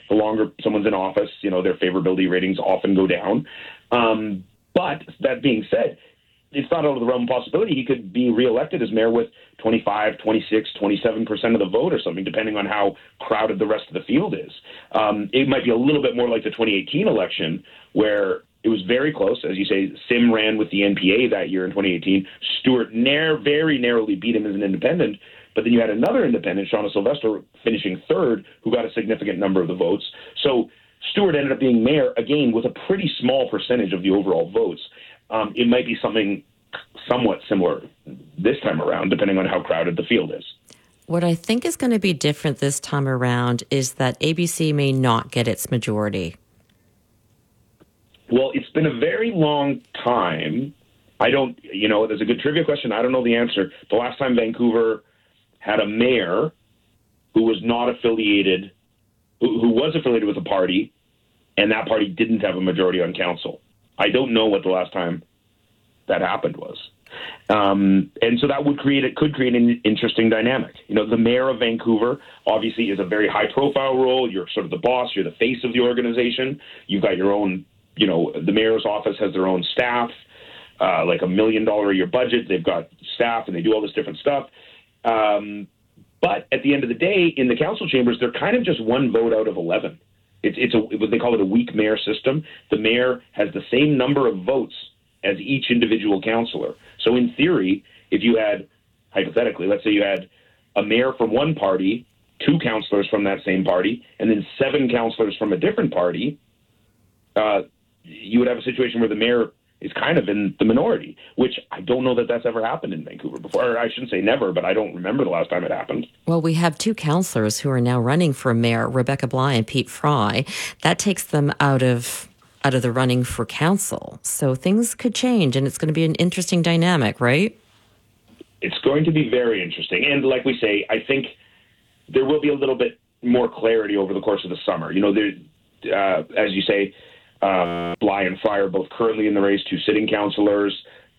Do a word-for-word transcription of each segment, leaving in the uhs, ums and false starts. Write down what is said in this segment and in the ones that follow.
the longer someone's in office, you know, their favorability ratings often go down. Um, but that being said, it's not out of the realm of possibility he could be reelected as mayor with twenty-five, twenty-six, twenty-seven percent of the vote or something, depending on how crowded the rest of the field is. Um, it might be a little bit more like the twenty eighteen election, where it was very close. As you say, Sim ran with the N P A that year in twenty eighteen. Stewart nar- very narrowly beat him as an independent. But then you had another independent, Shauna Sylvester, finishing third, who got a significant number of the votes. So Stewart ended up being mayor, again, with a pretty small percentage of the overall votes. Um, it might be something somewhat similar this time around, depending on how crowded the field is. What I think is going to be different this time around is that A B C may not get its majority. Well, it's been a very long time. I don't, you know, there's a good trivia question. I don't know the answer. The last time Vancouver had a mayor who was not affiliated, who, who was affiliated with a party, and that party didn't have a majority on council. I don't know what the last time that happened was. Um, and so that would create, it could create an interesting dynamic. You know, the mayor of Vancouver obviously is a very high profile role. You're sort of the boss. You're the face of the organization. You've got your own, you know, the mayor's office has their own staff, uh, like a million dollar a year budget. They've got staff and they do all this different stuff. Um, but at the end of the day, in the council chambers, they're kind of just one vote out of eleven. It's, it's a, what they call it a weak mayor system. The mayor has the same number of votes as each individual councillor. So in theory, if you had, hypothetically, let's say you had a mayor from one party, two councillors from that same party, and then seven councillors from a different party, uh, you would have a situation where the mayor is kind of in the minority, which I don't know that that's ever happened in Vancouver before. Or I shouldn't say never, but I don't remember the last time it happened. Well, we have two councillors who are now running for mayor, Rebecca Bly and Pete Fry. That takes them out of out of the running for council. So things could change, and it's going to be an interesting dynamic, right? It's going to be very interesting. And like we say, I think there will be a little bit more clarity over the course of the summer. You know, there, uh, as you say, uh, Bly and Fry are both currently in the race, two sitting councillors.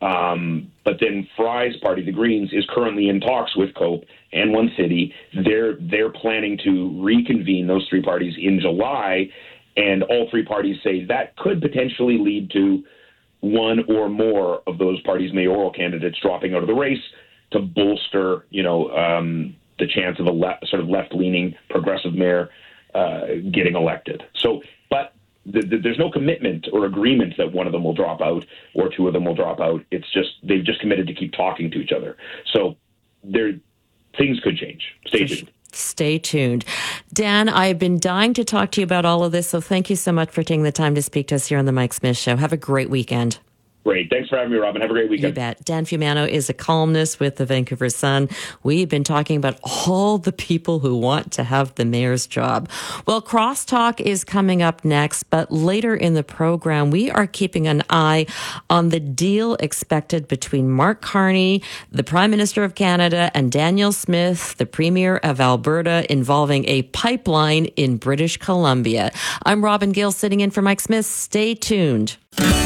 Um, but then Fry's party, the Greens, is currently in talks with Cope and One City. They're they're planning to reconvene those three parties in July, and all three parties say that could potentially lead to one or more of those parties' mayoral candidates dropping out of the race to bolster, you know, um, the chance of a le- sort of left-leaning progressive mayor uh, getting elected. So, but th- th- there's no commitment or agreement that one of them will drop out or two of them will drop out. It's just they've just committed to keep talking to each other. So, there things could change. Stay tuned. Stay tuned. Dan, I've been dying to talk to you about all of this, so thank you so much for taking the time to speak to us here on The Mike Smith Show. Have a great weekend. Great. Thanks for having me, Robin. Have a great weekend. You bet. Dan Fumano is a columnist with the Vancouver Sun. We've been talking about all the people who want to have the mayor's job. Well, Crosstalk is coming up next, but later in the program, we are keeping an eye on the deal expected between Mark Carney, the Prime Minister of Canada, and Danielle Smith, the Premier of Alberta, involving a pipeline in British Columbia. I'm Robin Gill, sitting in for Mike Smith. Stay tuned.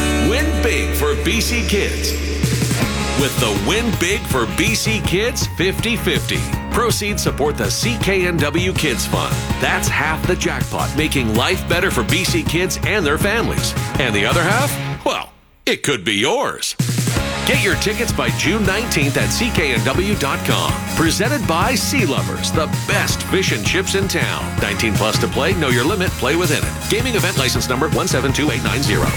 Win big for B C Kids with the Win Big for B C Kids fifty fifty. Proceeds support the C K N W Kids Fund. That's half the jackpot, making life better for B C kids and their families. And the other half? Well, it could be yours. Get your tickets by June nineteenth at C K N W dot com. Presented by Sea Lovers, the best fish and chips in town. nineteen plus to play, know your limit, play within it. Gaming event license number one seven two eight nine zero.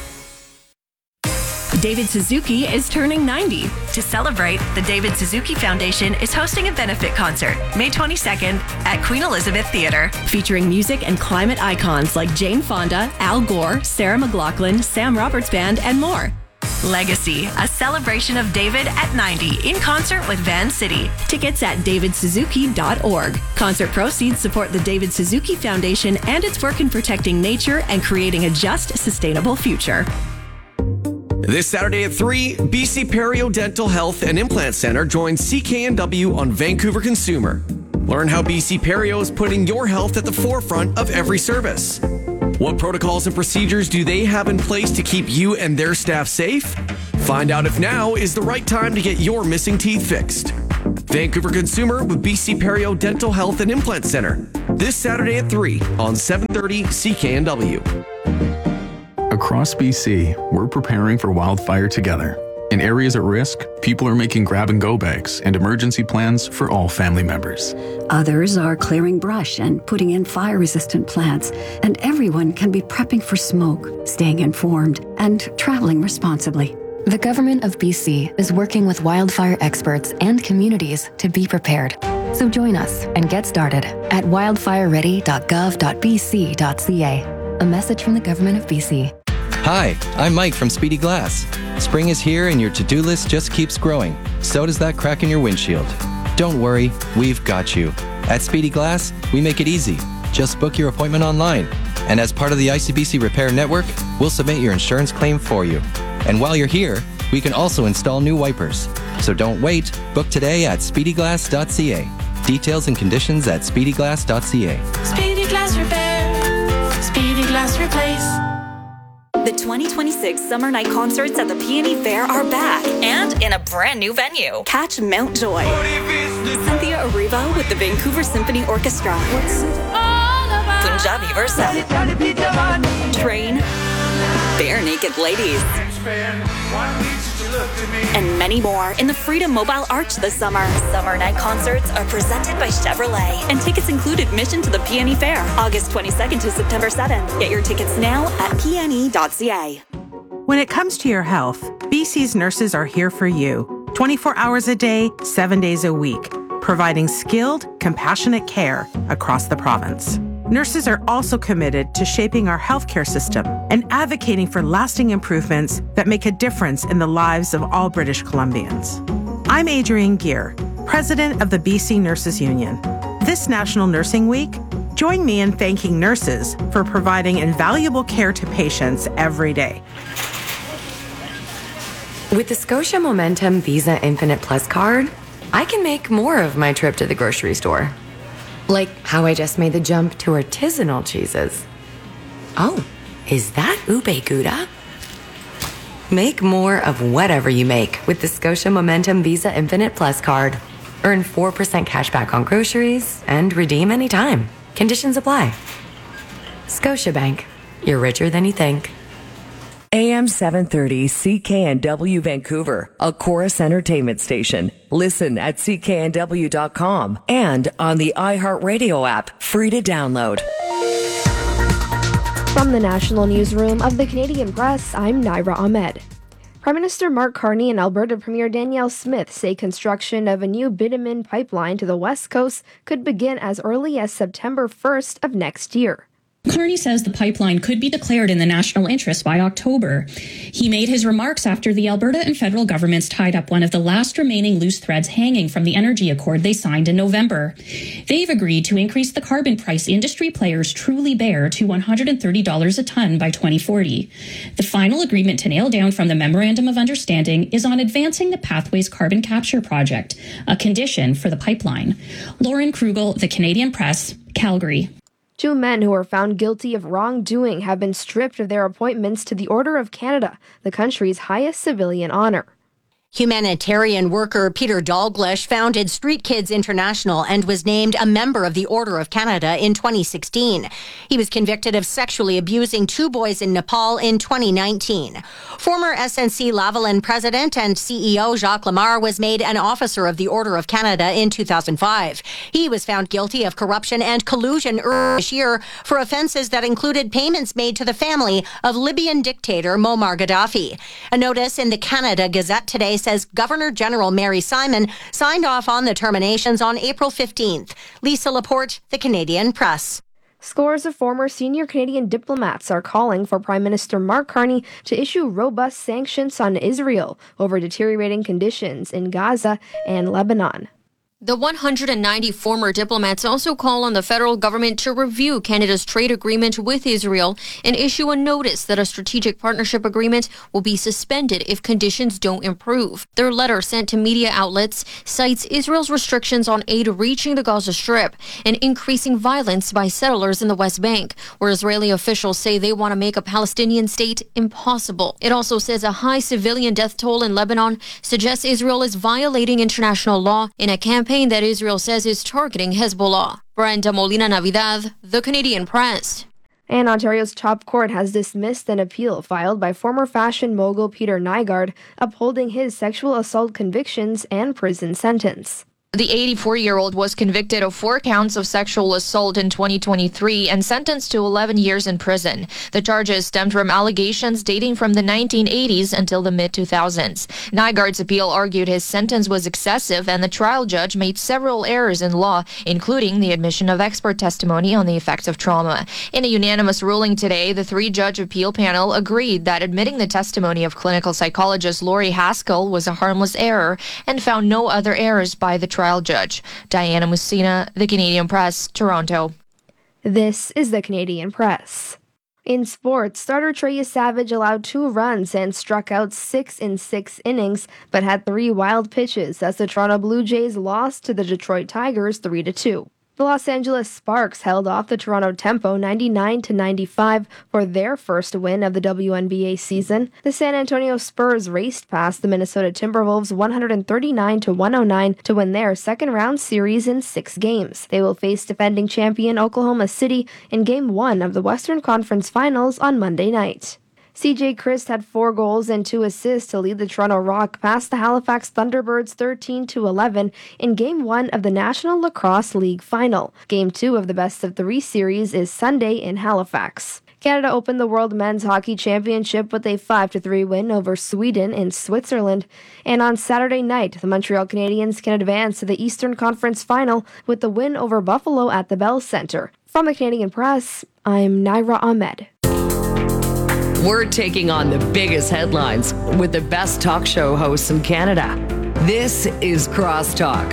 David Suzuki is turning ninety. To celebrate, the David Suzuki Foundation is hosting a benefit concert May twenty-second at Queen Elizabeth Theatre, featuring music and climate icons like Jane Fonda, Al Gore, Sarah McLachlan, Sam Roberts Band, and more. Legacy, a celebration of David at ninety in concert with Van City. Tickets at david suzuki dot org. Concert proceeds support the David Suzuki Foundation and its work in protecting nature and creating a just, sustainable future. This Saturday at three, B C Perio Dental Health and Implant Center joins C K N W on Vancouver Consumer. Learn how B C Perio is putting your health at the forefront of every service. What protocols and procedures do they have in place to keep you and their staff safe? Find out if now is the right time to get your missing teeth fixed. Vancouver Consumer with B C Perio Dental Health and Implant Center. This Saturday at three on seven thirty C K N W. Across B C, we're preparing for wildfire together. In areas at risk, people are making grab-and-go bags and emergency plans for all family members. Others are clearing brush and putting in fire-resistant plants, and everyone can be prepping for smoke, staying informed, and traveling responsibly. The Government of B C is working with wildfire experts and communities to be prepared. So join us and get started at wildfire ready dot gov dot b c dot c a. A message from the Government of B C. Hi, I'm Mike from Speedy Glass. Spring is here and your to-do list just keeps growing. So does that crack in your windshield. Don't worry, we've got you. At Speedy Glass, we make it easy. Just book your appointment online. And as part of the I C B C Repair Network, we'll submit your insurance claim for you. And while you're here, we can also install new wipers. So don't wait. Book today at speedy glass dot c a. Details and conditions at speedy glass dot c a. Speedy Glass Repair. Speedy Glass Replace. The twenty twenty-six Summer Night Concerts at the Peony Fair are back and in a brand new venue. Catch Mount Joy, Cynthia Erivo with the Vancouver Symphony Orchestra, Punjabi Versa, Train, Bare Naked Ladies, and many more in the Freedom Mobile Arch this summer. Summer Night Concerts are presented by Chevrolet, and tickets include admission to the Peony Fair, August twenty-second to September seventh. Get your tickets now at p n e dot c a. When it comes to your health, B C's nurses are here for you, twenty-four hours a day, seven days a week, providing skilled, compassionate care across the province. Nurses are also committed to shaping our healthcare system and advocating for lasting improvements that make a difference in the lives of all British Columbians. I'm Adrienne Gear, president of the B C Nurses Union. This National Nursing Week, join me in thanking nurses for providing invaluable care to patients every day. With the Scotia Momentum Visa Infinite Plus card, I can make more of my trip to the grocery store. Like how I just made the jump to artisanal cheeses. Oh, is that ube gouda? Make more of whatever you make with the Scotia Momentum Visa Infinite Plus card. Earn four percent cash back on groceries and redeem anytime. Conditions apply. Scotiabank. You're richer than you think. A M seven thirty C K N W Vancouver, a Chorus Entertainment station. Listen at c k n w dot com and on the iHeartRadio app, free to download. From the National Newsroom of the Canadian Press, I'm Naira Ahmed. Prime Minister Mark Carney and Alberta Premier Danielle Smith say construction of a new bitumen pipeline to the West Coast could begin as early as September first of next year. Carney says the pipeline could be declared in the national interest by October. He made his remarks after the Alberta and federal governments tied up one of the last remaining loose threads hanging from the energy accord they signed in November. They've agreed to increase the carbon price industry players truly bear to one hundred thirty dollars a ton by twenty forty. The final agreement to nail down from the Memorandum of Understanding is on advancing the Pathways Carbon Capture Project, a condition for the pipeline. Lauren Krugel, The Canadian Press, Calgary. Two men who were found guilty of wrongdoing have been stripped of their appointments to the Order of Canada, the country's highest civilian honor. Humanitarian worker Peter Dalglish founded Street Kids International and was named a member of the Order of Canada in twenty sixteen. He was convicted of sexually abusing two boys in Nepal in twenty nineteen. Former S N C Lavalin president and C E O Jacques Lamar was made an officer of the Order of Canada in two thousand five. He was found guilty of corruption and collusion earlier this year for offenses that included payments made to the family of Libyan dictator Muammar Gaddafi. A notice in the Canada Gazette today says Governor General Mary Simon signed off on the terminations on April fifteenth. Lisa Laporte, The Canadian Press. Scores of former senior Canadian diplomats are calling for Prime Minister Mark Carney to issue robust sanctions on Israel over deteriorating conditions in Gaza and Lebanon. The one hundred ninety former diplomats also call on the federal government to review Canada's trade agreement with Israel and issue a notice that a strategic partnership agreement will be suspended if conditions don't improve. Their letter sent to media outlets cites Israel's restrictions on aid reaching the Gaza Strip and increasing violence by settlers in the West Bank, where Israeli officials say they want to make a Palestinian state impossible. It also says a high civilian death toll in Lebanon suggests Israel is violating international law in a campaign campaign that Israel says is targeting Hezbollah. Brenda Molina Navidad, The Canadian Press. And Ontario's top court has dismissed an appeal filed by former fashion mogul Peter Nygard, upholding his sexual assault convictions and prison sentence. The eighty-four-year-old was convicted of four counts of sexual assault in twenty twenty-three and sentenced to eleven years in prison. The charges stemmed from allegations dating from the nineteen eighties until the mid two thousands. Nygard's appeal argued his sentence was excessive and the trial judge made several errors in law, including the admission of expert testimony on the effects of trauma. In a unanimous ruling today, the three-judge appeal panel agreed that admitting the testimony of clinical psychologist Lori Haskell was a harmless error and found no other errors by the trial judge. Diana Messina, The Canadian Press, Toronto. This is The Canadian Press. In sports, starter Trey Savage allowed two runs and struck out six in six innings, but had three wild pitches as the Toronto Blue Jays lost to the Detroit Tigers three to two. The Los Angeles Sparks held off the Toronto Tempo ninety-nine to ninety-five for their first win of the W N B A season. The San Antonio Spurs raced past the Minnesota Timberwolves one thirty-nine to one oh nine to win their second round series in six games. They will face defending champion Oklahoma City in Game one of the Western Conference Finals on Monday night. C J Christ had four goals and two assists to lead the Toronto Rock past the Halifax Thunderbirds thirteen to eleven in Game one of the National Lacrosse League Final. Game two of the best-of-three series is Sunday in Halifax. Canada opened the World Men's Hockey Championship with a five to three win over Sweden in Switzerland. And on Saturday night, the Montreal Canadiens can advance to the Eastern Conference Final with the win over Buffalo at the Bell Centre. From the Canadian Press, I'm Naira Ahmed. We're taking on the biggest headlines with the best talk show hosts in Canada. This is Crosstalk.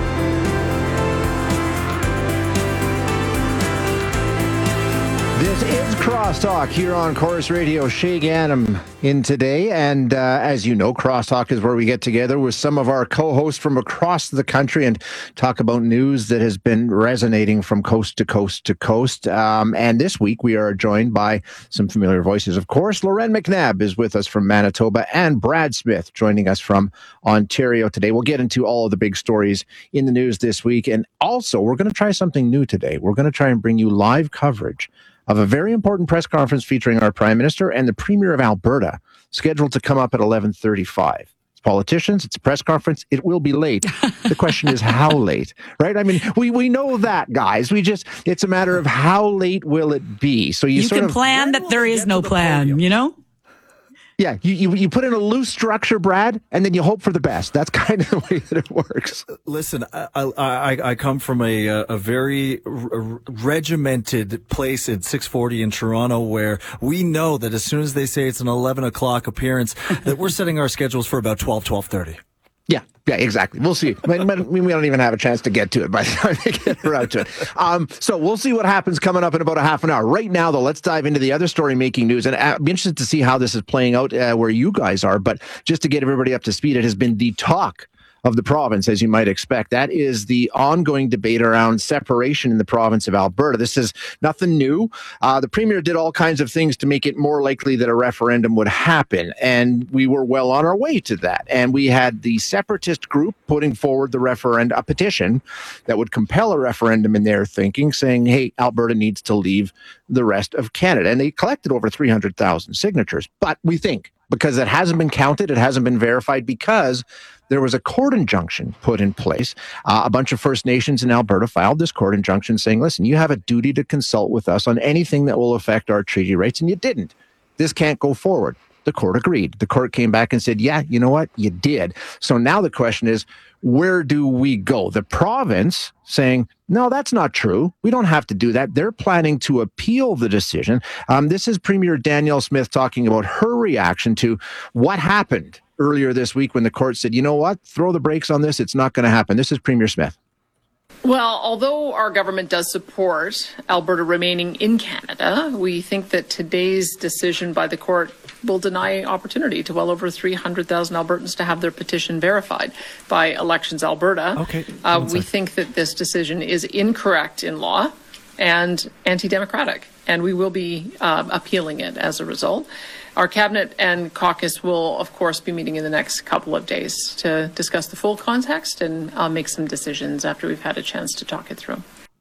This is Crosstalk here on Chorus Radio. Shay Ganem in today. And uh, as you know, Crosstalk is where we get together with some of our co-hosts from across the country and talk about news that has been resonating from coast to coast to coast. Um, and this week we are joined by some familiar voices. Of course, Loren McNabb is with us from Manitoba and Brad Smith joining us from Ontario today. We'll get into all of the big stories in the news this week. And also, we're going to try something new today. We're going to try and bring you live coverage of a very important press conference featuring our Prime Minister and the Premier of Alberta, scheduled to come up at eleven thirty-five. It's politicians, it's a press conference, it will be late. The question is how late, right? I mean, we, we know that, guys. We just, it's a matter of how late will it be. So you, you sort can of plan that there is no plan, podium? You know? Yeah, you, you you put in a loose structure, Brad, and then you hope for the best. That's kind of the way that it works. Listen, I I, I come from a a very r- regimented place at six forty in Toronto, where we know that as soon as they say it's an eleven o'clock appearance, that we're setting our schedules for about twelve, twelve thirty. Yeah, yeah, exactly. We'll see. I mean, we don't even have a chance to get to it by the time they get around to it. Um, so we'll see what happens coming up in about a half an hour. Right now, though, let's dive into the other story making news. And I'd be interested to see how this is playing out uh, where you guys are. But just to get everybody up to speed, it has been the talk of the province, as you might expect. That is the ongoing debate around separation in the province of Alberta. This is nothing new. Uh, the Premier did all kinds of things to make it more likely that a referendum would happen, and we were well on our way to that. And we had the separatist group putting forward the referendum, a petition that would compel a referendum in their thinking, saying, hey, Alberta needs to leave the rest of Canada. And they collected over three hundred thousand signatures. But we think, because it hasn't been counted, it hasn't been verified, because there was a court injunction put in place. Uh, a bunch of First Nations in Alberta filed this court injunction saying, listen, you have a duty to consult with us on anything that will affect our treaty rights, and you didn't. This can't go forward. The court agreed. The court came back and said, yeah, you know what? You did. So now the question is, where do we go? The province saying, no, that's not true. We don't have to do that. They're planning to appeal the decision. Um, this is Premier Danielle Smith talking about her reaction to what happened earlier this week when the court said, you know what? Throw the brakes on this. It's not going to happen. This is Premier Smith. Well, although our government does support Alberta remaining in Canada, we think that today's decision by the court will deny opportunity to well over three hundred thousand Albertans to have their petition verified by Elections Alberta. Okay. Uh, we think that this decision is incorrect in law and anti-democratic, and we will be uh, appealing it as a result. Our cabinet and caucus will, of course, be meeting in the next couple of days to discuss the full context and uh, make some decisions after we've had a chance to talk it through.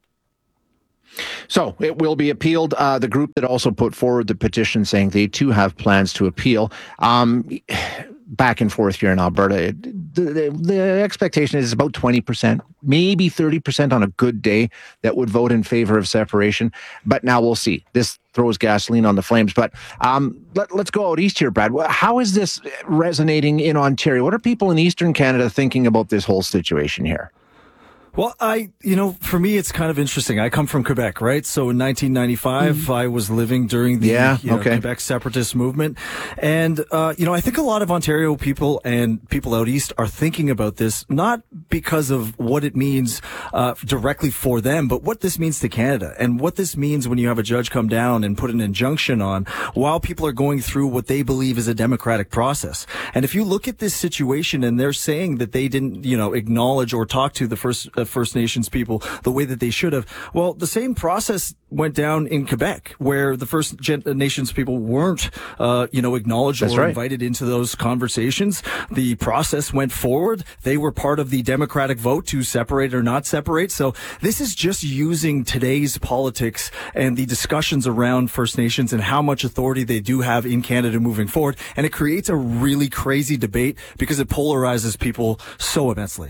So it will be appealed. Uh, the group that also put forward the petition saying they too have plans to appeal. Um, back and forth here in Alberta, the, the, the expectation is about twenty percent, maybe thirty percent on a good day that would vote in favor of separation. But now we'll see. This throws gasoline on the flames. But um, let, let's go out east here, Brad. How is this resonating in Ontario? What are people in Eastern Canada thinking about this whole situation here? Well, I, you know, for me, it's kind of interesting. I come from Quebec, right? So in nineteen ninety-five, mm. I was living during the yeah, you know, okay. Quebec separatist movement. And, uh, you know, I think a lot of Ontario people and people out east are thinking about this, not because of what it means uh, directly for them, but what this means to Canada and what this means when you have a judge come down and put an injunction on while people are going through what they believe is a democratic process. And if you look at this situation and they're saying that they didn't, you know, acknowledge or talk to the first uh, First Nations people the way that they should have. Well, the same process went down in Quebec, where the First Nations people weren't, uh, you know, acknowledged That's or right. invited into those conversations. The process went forward. They were part of the democratic vote to separate or not separate. So this is just using today's politics and the discussions around First Nations and how much authority they do have in Canada moving forward. And it creates a really crazy debate because it polarizes people so immensely.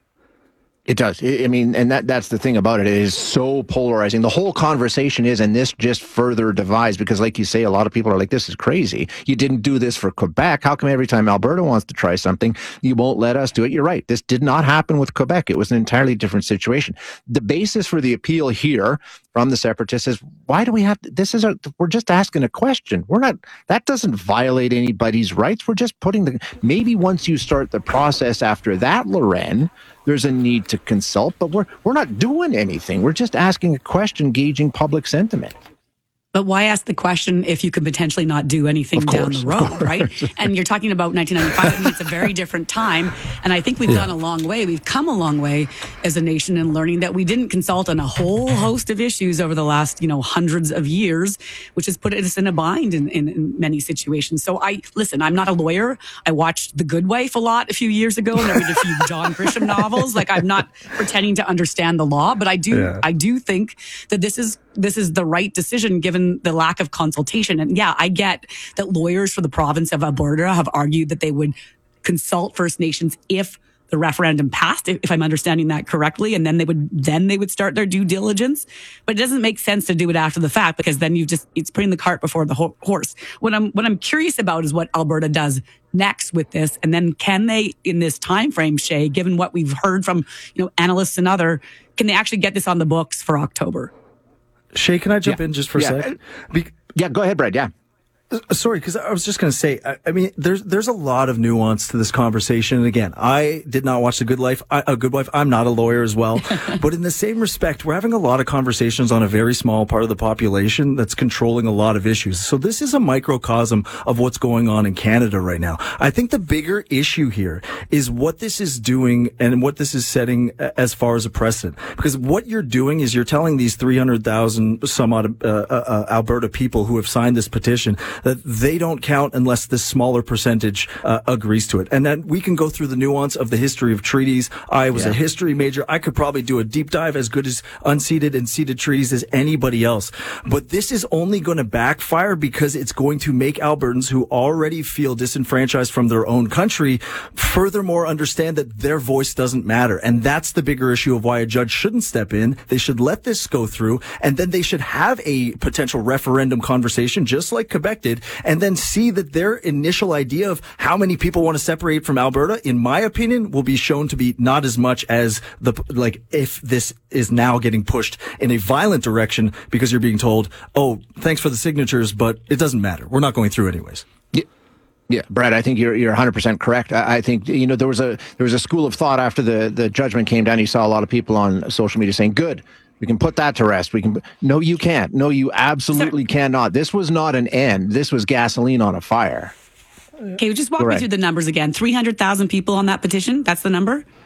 It does. I mean, and that that's the thing about it. It is so polarizing. The whole conversation is, and this just further divides because, like you say, a lot of people are like, this is crazy. You didn't do this for Quebec. How come every time Alberta wants to try something, you won't let us do it? You're right. This did not happen with Quebec. It was an entirely different situation. The basis for the appeal here from the separatists is, why do we have to, this is a, we're just asking a question. We're not, that doesn't violate anybody's rights. We're just putting the, maybe once you start the process after that, Loren, there's a need to consult, but we're we're not doing anything. We're just asking a question, gauging public sentiment. But why ask the question if you could potentially not do anything course, down the road, right? And you're talking about nineteen ninety-five. I mean, it's a very different time. And I think we've yeah. gone a long way. We've come a long way as a nation in learning that we didn't consult on a whole host of issues over the last, you know, hundreds of years, which has put us in a bind in, in, in many situations. So I, listen, I'm not a lawyer. I watched The Good Wife a lot a few years ago and I read a few John Grisham novels. Like, I'm not pretending to understand the law, but I do, yeah. I do think that this is, this is the right decision given the lack of consultation. And yeah, I get that lawyers for the province of Alberta have argued that they would consult First Nations if the referendum passed, if I'm understanding that correctly, and then they would then they would start their due diligence. But it doesn't make sense to do it after the fact because then you just it's putting the cart before the ho- horse. What I'm what I'm curious about is what Alberta does next with this, and then can they, in this time frame, Shay, given what we've heard from you know analysts and other, can they actually get this on the books for October? Shay, can I jump yeah. in just for yeah. a sec? Be- yeah, go ahead, Brad. Yeah. Sorry, because I was just going to say, I, I mean, there's there's a lot of nuance to this conversation. And again, I did not watch The Good Life. I, a Good Wife. I'm not a lawyer as well, but in the same respect, we're having a lot of conversations on a very small part of the population that's controlling a lot of issues. So this is a microcosm of what's going on in Canada right now. I think the bigger issue here is what this is doing and what this is setting as far as a precedent. Because what you're doing is you're telling these three hundred thousand some odd uh, uh, Alberta people who have signed this petition that they don't count unless this smaller percentage uh, agrees to it. And then we can go through the nuance of the history of treaties. I was yeah. a history major. I could probably do a deep dive as good as unceded and ceded treaties as anybody else. But this is only going to backfire because it's going to make Albertans who already feel disenfranchised from their own country furthermore understand that their voice doesn't matter. And that's the bigger issue of why a judge shouldn't step in. They should let this go through, and then they should have a potential referendum conversation just like Quebec did, and then see that their initial idea of how many people want to separate from Alberta, in my opinion, will be shown to be not as much as the, like, if this is now getting pushed in a violent direction because you're being told, oh, thanks for the signatures, but it doesn't matter. We're not going through anyways. Yeah. Yeah, Brad, I think you're you're one hundred percent correct. I, I think, you know, there was a there was a school of thought after the, the judgment came down. You saw a lot of people on social media saying, good, we can put that to rest. We can. No, you can't. No, you absolutely cannot. This was not an end. This was gasoline on a fire. Okay, just walk Correct. me through the numbers again. three hundred thousand people on that petition. That's the number?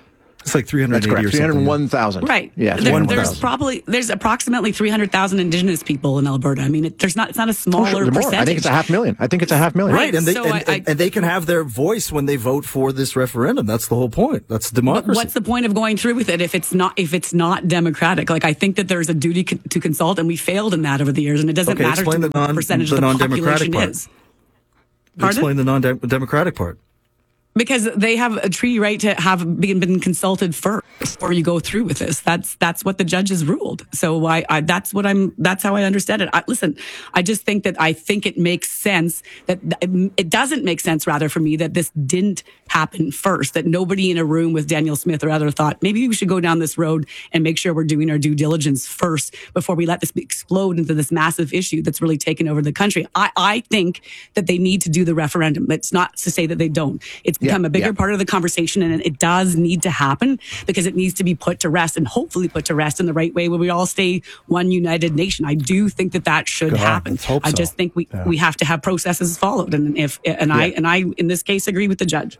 It's like three hundred eighty That's correct. or three hundred one thousand. Right. Yeah. There, one there's thousand. probably there's approximately three hundred thousand Indigenous people in Alberta. I mean, it, there's not it's not a smaller Oh, sure, more. percentage. I think it's a half million. I think it's a half million. Right, and they So and, I- I- and they can have their voice when they vote for this referendum. That's the whole point. That's But democracy. what's the point of going through with it if it's not if it's not democratic? Like I think that there's a duty co- to consult, and we failed in that over the years, and it doesn't Okay, matter to explain the, the non- percentage the of the non-democratic population part. is. Pardon? Explain the non-democratic part. Because they have a treaty right to have been, been consulted first before you go through with this. That's that's what the judges ruled. So I, I that's what I'm. That's how I understand it. I, listen, I just think that I think it makes sense that it doesn't make sense rather for me that this didn't happen first. That nobody in a room with Danielle Smith or other thought maybe we should go down this road and make sure we're doing our due diligence first before we let this explode into this massive issue that's really taken over the country. I I think that they need to do the referendum. It's not to say that they don't. It's become Yeah, a bigger yeah. part of the conversation, and it does need to happen because it needs to be put to rest and hopefully put to rest in the right way where we all stay one united nation. I do think that that should God, happen. let's hope I so. just think we, Yeah. we have to have processes followed. And if, and I, Yeah. and I, in this case, agree with the judge.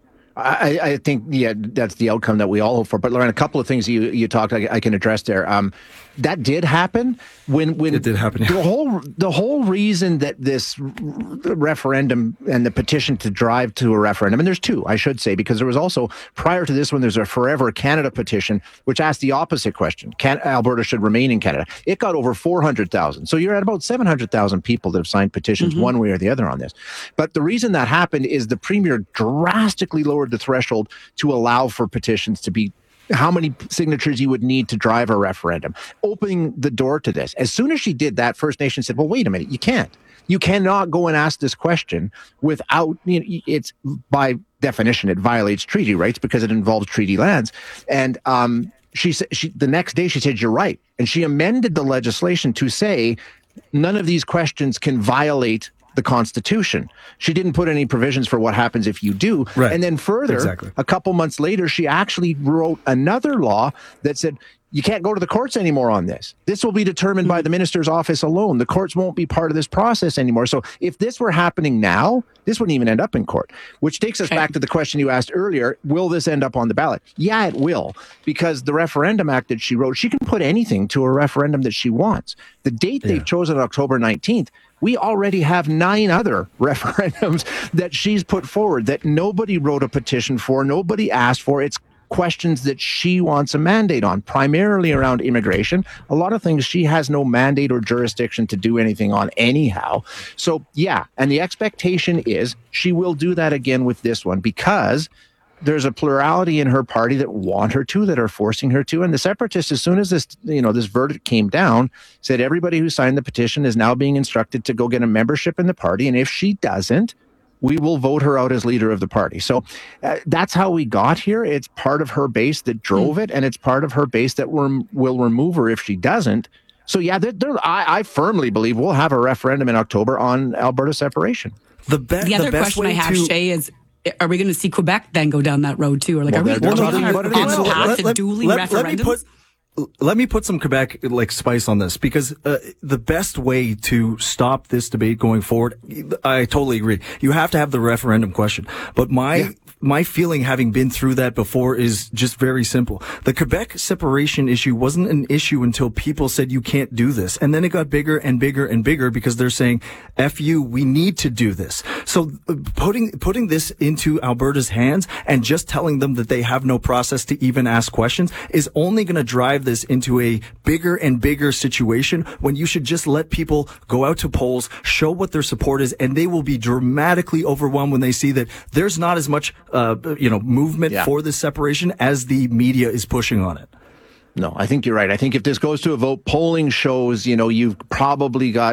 I, I think, yeah, that's the outcome that we all hope for. But Lauren, a couple of things you you talked, I, I can address there. Um, that did happen when when It did happen, yeah. The whole the whole reason that this r- referendum and the petition to drive to a referendum, and there's two, I should say, because there was also prior to this one, there's a Forever Canada petition which asked the opposite question: Can Alberta should remain in Canada? It got over four hundred thousand. So you're at about seven hundred thousand people that have signed petitions Mm-hmm. one way or the other on this. But the reason that happened is the premier drastically lowered the threshold to allow for petitions to be how many signatures you would need to drive a referendum, opening the door to this. As soon as she did that, First Nation said, well, wait a minute, you can't. You cannot go and ask this question without, you know, it's by definition, it violates treaty rights because it involves treaty lands. And um, she said, she, the next day she said, you're right. And she amended the legislation to say none of these questions can violate the Constitution. She didn't put any provisions for what happens if you do. Right. And then further, Exactly. a couple months later, she actually wrote another law that said, you can't go to the courts anymore on this. This will be determined by the minister's office alone. The courts won't be part of this process anymore. So if this were happening now, this wouldn't even end up in court, which takes us back to the question you asked earlier. Will this end up on the ballot? Yeah, it will, because the Referendum Act that she wrote, she can put anything to a referendum that she wants. The date they've chosen, October nineteenth, we already have nine other referendums that she's put forward that nobody wrote a petition for, nobody asked for. It's questions that she wants a mandate on, primarily around immigration. A lot of things she has no mandate or jurisdiction to do anything on anyhow. So, yeah, and the expectation is she will do that again with this one because there's a plurality in her party that want her to, that are forcing her to. And the separatists, as soon as this, you know, this verdict came down, said everybody who signed the petition is now being instructed to go get a membership in the party. And if she doesn't, we will vote her out as leader of the party. So uh, that's how we got here. It's part of her base that drove it, and it's part of her base that rem- will remove her if she doesn't. So yeah, they're, they're, I, I firmly believe we'll have a referendum in October on Alberta separation. The, be- The other the best question I way have, to- Shay, is are we going to see Quebec then go down that road too? Or like, Well, are we they're- on they're- our, what it on is. the So path let- to let- dueling let- let me referendums? put- Let me put some Quebec like spice on this, because uh, the best way to stop this debate going forward, I totally agree. You have to have the referendum question. But my yeah. my feeling, having been through that before, is just very simple. The Quebec separation issue wasn't an issue until people said you can't do this. And then it got bigger and bigger and bigger because they're saying, F you, we need to do this. So uh, putting putting this into Alberta's hands and just telling them that they have no process to even ask questions is only going to drive this into a bigger and bigger situation, when you should just let people go out to polls, show what their support is, and they will be dramatically overwhelmed when they see that there's not as much, uh, you know, movement yeah. for this separation as the media is pushing on it. No, I think you're right. I think if this goes to a vote, polling shows, you know, you've probably got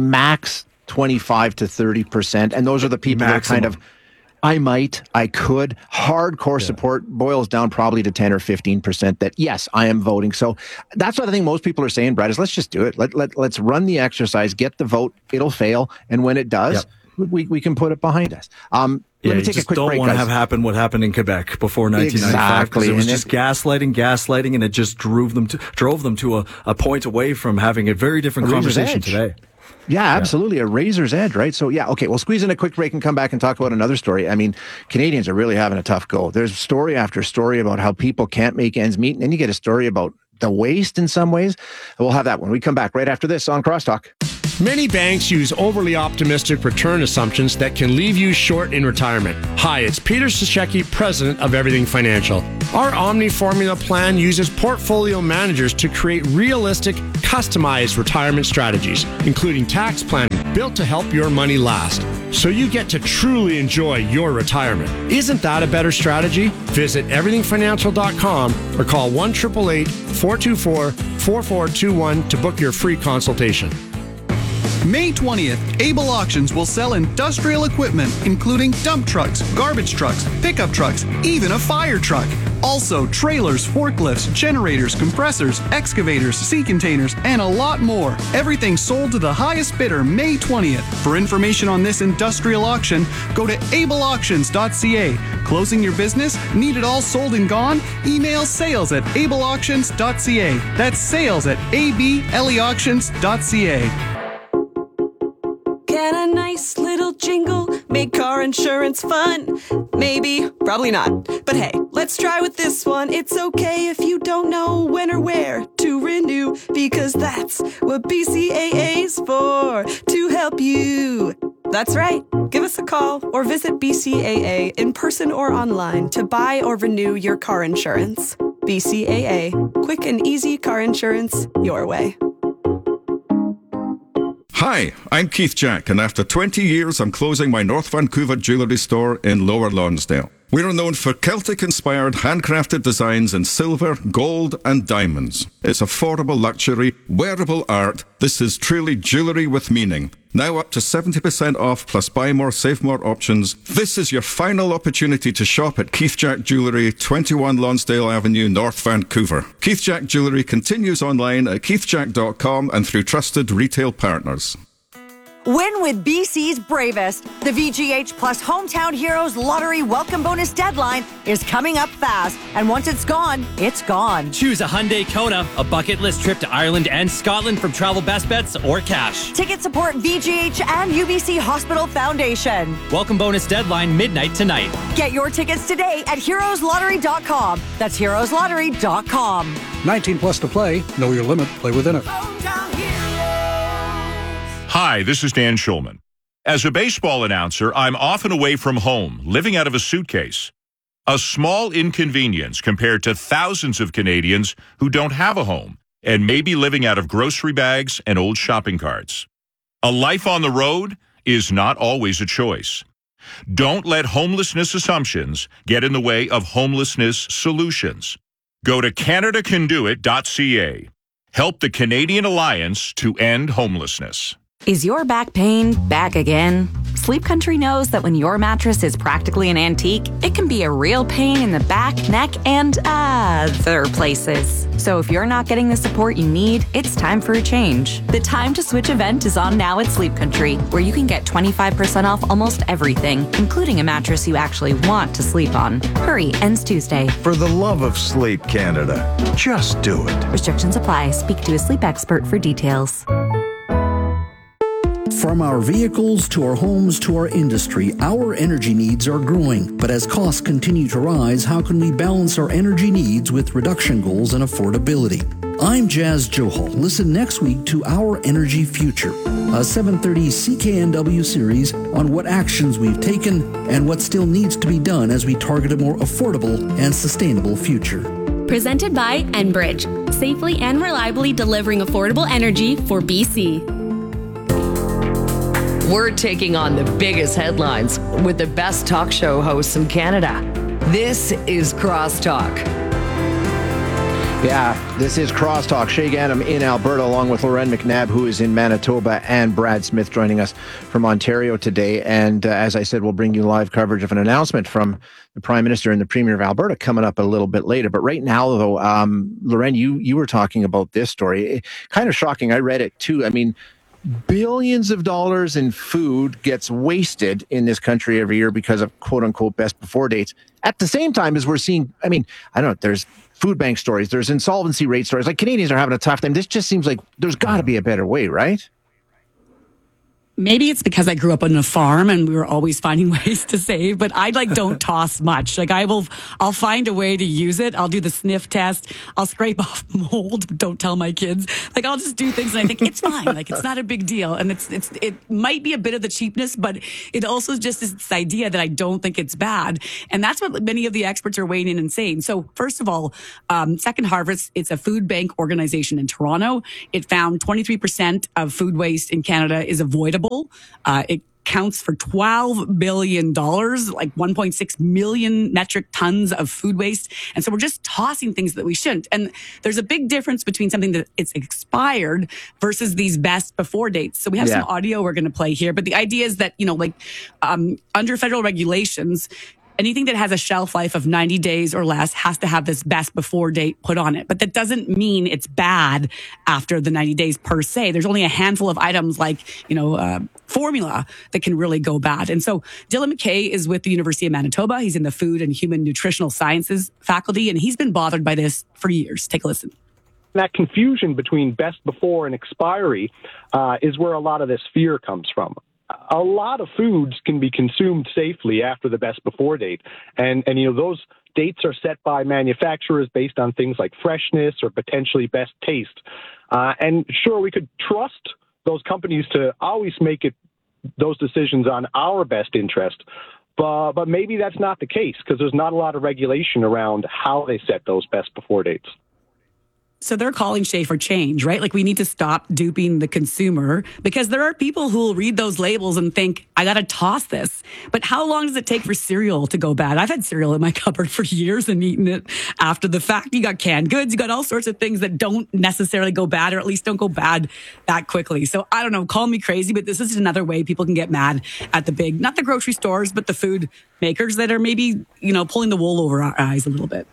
max twenty-five to thirty percent. And those are the people Maximum. that kind of, I might, I could. Hardcore yeah. support boils down probably to ten or fifteen percent that, yes, I am voting. So that's what I think most people are saying, Brad, is let's just do it. Let, let, let's run the exercise, get the vote. It'll fail. And when it does, yep. we, we can put it behind us. Um, yeah, let me take you a quick don't break, want to guys. have happen what happened in Quebec before nineteen ninety-five. Because exactly. it was and just it, gaslighting, gaslighting, and it just drove them to, drove them to a, a point away from having a very different a conversation today. Yeah, absolutely. Yeah. A razor's edge, right? So, yeah, okay, we'll squeeze in a quick break and come back and talk about another story. I mean, Canadians are really having a tough go. There's story after story about how people can't make ends meet, and then you get a story about the waste in some ways. We'll have that when we come back right after this on Crosstalk. Many banks use overly optimistic return assumptions that can leave you short in retirement. Hi, it's Peter Strzecki, president of Everything Financial. Our Omni Formula plan uses portfolio managers to create realistic, customized retirement strategies, including tax planning built to help your money last, so you get to truly enjoy your retirement. Isn't that a better strategy? Visit everything financial dot com or call one eight eight eight, four two four, four four two one to book your free consultation. May twentieth, Able Auctions will sell industrial equipment, including dump trucks, garbage trucks, pickup trucks, even a fire truck. Also, trailers, forklifts, generators, compressors, excavators, sea containers, and a lot more. Everything sold to the highest bidder May twentieth. For information on this industrial auction, go to able auctions dot c a. Closing your business? Need it all sold and gone? Email sales at able auctions dot c a. That's sales at able auctions dot c a. Get a nice little jingle, make car insurance fun. Maybe, probably not. But hey, let's try with this one. It's okay if you don't know when or where to renew, because that's what B C A A's for, to help you. That's right. Give us a call or visit B C A A in person or online to buy or renew your car insurance. B C A A, quick and easy car insurance your way. Hi, I'm Keith Jack, and after twenty years, I'm closing my North Vancouver jewellery store in Lower Lonsdale. We are known for Celtic-inspired handcrafted designs in silver, gold, and diamonds. It's affordable luxury, wearable art. This is truly jewellery with meaning. Now up to seventy percent off plus buy more, save more options. This is your final opportunity to shop at Keith Jack Jewellery, twenty-one Lonsdale Avenue, North Vancouver. Keith Jack Jewellery continues online at keith jack dot com and through trusted retail partners. Win with B C's bravest. The V G H Plus Hometown Heroes Lottery Welcome Bonus deadline is coming up fast, and once it's gone, it's gone. Choose a Hyundai Kona, a bucket list trip to Ireland and Scotland from Travel Best Bets, or cash. Tickets support V G H and U B C Hospital Foundation. Welcome bonus deadline midnight tonight. Get your tickets today at heroes lottery dot com. That's heroes lottery dot com. nineteen plus to play. Know your limit. Play within it. Hi, this is Dan Schulman. As a baseball announcer, I'm often away from home, living out of a suitcase. A small inconvenience compared to thousands of Canadians who don't have a home and may be living out of grocery bags and old shopping carts. A life on the road is not always a choice. Don't let homelessness assumptions get in the way of homelessness solutions. Go to canada can do it dot c a. Help the Canadian Alliance to end homelessness. Is your back pain back again? Sleep Country knows that when your mattress is practically an antique, it can be a real pain in the back, neck, and other places. So if you're not getting the support you need, it's time for a change. The Time to Switch event is on now at Sleep Country, where you can get twenty-five percent off almost everything, including a mattress you actually want to sleep on. Hurry, ends Tuesday. For the love of sleep, Canada, just do it. Restrictions apply. Speak to a sleep expert for details. From our vehicles to our homes to our industry, our energy needs are growing. But as costs continue to rise, how can we balance our energy needs with reduction goals and affordability? I'm Jazz Johal. Listen next week to Our Energy Future, a seven thirty C K N W series on what actions we've taken and what still needs to be done as we target a more affordable and sustainable future. Presented by Enbridge, safely and reliably delivering affordable energy for B C. We're taking on the biggest headlines with the best talk show hosts in Canada. This is Crosstalk. Yeah, this is Crosstalk. Shay Gannam in Alberta, along with Loren McNabb, who is in Manitoba, and Brad Smith joining us from Ontario today. And uh, as I said, we'll bring you live coverage of an announcement from the Prime Minister and the Premier of Alberta coming up a little bit later. But right now, though, um, Loren, you, you were talking about this story. Kind of shocking. I read it too. I mean, billions of dollars in food gets wasted in this country every year because of quote-unquote best before dates. At the same time as we're seeing, I mean, I don't know, there's food bank stories, there's insolvency rate stories. Like, Canadians are having a tough time. This just seems like there's got to be a better way, right? maybe it's because I grew up on a farm and we were always finding ways to save, but I like don't toss much. Like I will, I'll find a way to use it. I'll do the sniff test. I'll scrape off mold. But don't tell my kids. Like I'll just do things and I think it's fine. Like it's not a big deal. And it's, it's, it might be a bit of the cheapness, but it also just is this idea that I don't think it's bad. And that's what many of the experts are weighing in and saying. So first of all, um, Second Harvest, it's a food bank organization in Toronto. It found twenty-three percent of food waste in Canada is avoidable. Uh, it counts for twelve billion dollars, like one point six million metric tons of food waste. And so we're just tossing things that we shouldn't. And there's a big difference between something that it's expired versus these best before dates. So we have yeah. some audio we're going to play here. But the idea is that, you know, like um, under federal regulations, anything that has a shelf life of ninety days or less has to have this best before date put on it. But that doesn't mean it's bad after the ninety days per se. There's only a handful of items like, you know, uh, formula that can really go bad. And so Dylan McKay is with the University of Manitoba. He's in the Food and Human Nutritional Sciences faculty, and he's been bothered by this for years. Take a listen. That confusion between best before and expiry uh, is where a lot of this fear comes from. A lot of foods can be consumed safely after the best before date. And, and, you know, those dates are set by manufacturers based on things like freshness or potentially best taste. Uh, and sure, we could trust those companies to always make it those decisions on our best interest. But, but maybe that's not the case because there's not a lot of regulation around how they set those best before dates. So they're calling Shay for change, right? Like we need to stop duping the consumer because there are people who will read those labels and think, I got to toss this. But how long does it take for cereal to go bad? I've had cereal in my cupboard for years and eaten it after the fact. You got canned goods. You got all sorts of things that don't necessarily go bad or at least don't go bad that quickly. So I don't know, call me crazy, but this is another way people can get mad at the big, not the grocery stores, but the food makers that are maybe, you know, pulling the wool over our eyes a little bit.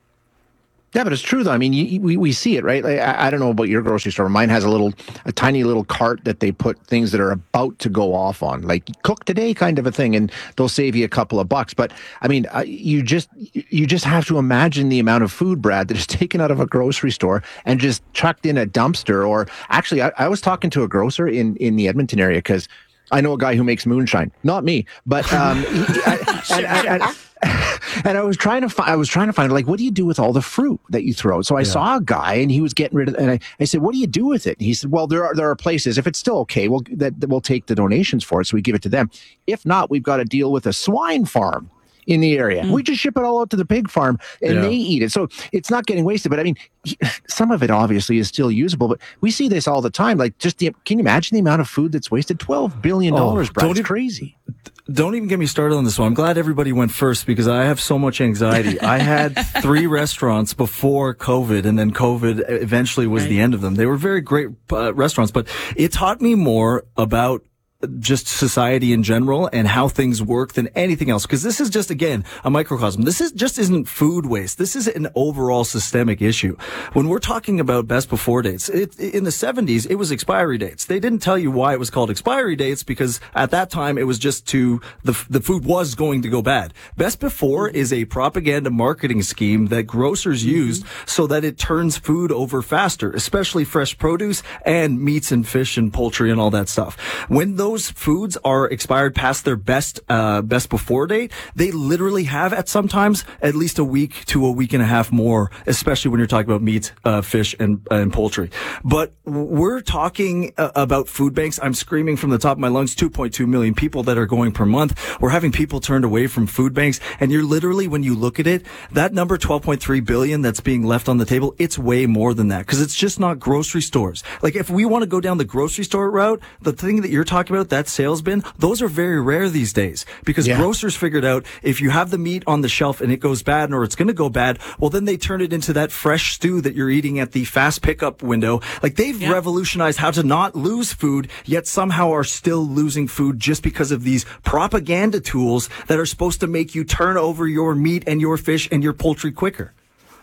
Yeah, but it's true though. I mean, you, we we see it, right? Like, I, I don't know about your grocery store. Mine has a little, a tiny little cart that they put things that are about to go off on, like cook today kind of a thing, and they'll save you a couple of bucks. But I mean, uh, you just you just have to imagine the amount of food, Brad, that is taken out of a grocery store and just chucked in a dumpster. Or actually, I, I was talking to a grocer in in the Edmonton area because I know a guy who makes moonshine. Not me, but um, he, I, and, and, and, and I was trying to find, I was trying to find, like, what do you do with all the fruit that you throw? So I yeah. saw a guy and he was getting rid of, and I, I said, what do you do with it? And he said, well, there are, there are places, if it's still okay, we'll, that, that we'll take the donations for it. So we give it to them. If not, we've got to deal with a swine farm in the area. Mm. We just ship it all out to the pig farm and yeah. they eat it. So it's not getting wasted. But I mean, some of it obviously is still usable, but we see this all the time. Like, just the, can you imagine the amount of food that's wasted? twelve billion dollars, oh, Brad. It's crazy. Don't even get me started on this one. I'm glad everybody went first because I have so much anxiety. I had three restaurants before COVID, and then COVID eventually was right. the end of them. They were very great uh, restaurants, but it taught me more about just society in general and how things work than anything else. Because this is just, again, a microcosm. This is just isn't food waste. This is an overall systemic issue. When we're talking about best before dates, it, in the seventies, it was expiry dates. They didn't tell you why it was called expiry dates because at that time it was just to, the, the food was going to go bad. Best before is a propaganda marketing scheme that grocers mm-hmm. used so that it turns food over faster, especially fresh produce and meats and fish and poultry and all that stuff. When those Those foods are expired past their best uh best before date, they literally have at sometimes at least a week to a week and a half more, especially when you're talking about meat, uh, fish, and uh, and poultry. But we're talking uh, about food banks. I'm screaming from the top of my lungs, two point two million people that are going per month. We're having people turned away from food banks, and you're literally, when you look at it, that number twelve point three billion that's being left on the table, it's way more than that because it's just not grocery stores. Like, if we want to go down the grocery store route, the thing that you're talking about, that sales bin, those are very rare these days because yeah. grocers figured out if you have the meat on the shelf and it goes bad or it's going to go bad, well, then they turn it into that fresh stew that you're eating at the fast pickup window. Like, they've yeah. revolutionized how to not lose food, yet somehow are still losing food just because of these propaganda tools that are supposed to make you turn over your meat and your fish and your poultry quicker.